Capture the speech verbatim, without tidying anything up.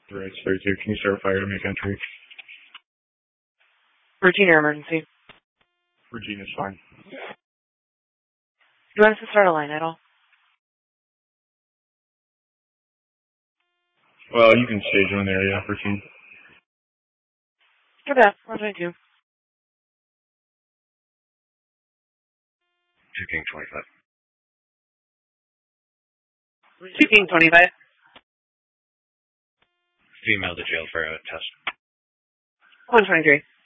Right, thirty-two. Can you start fire to make entry? Routine or emergency? Routine is fine. You want us to start a line at all? Well, you can stage one there, yeah, routine. Go back. one twenty-two. Two King twenty-five. Two King twenty-five. Female to jail for a test. one twenty-three.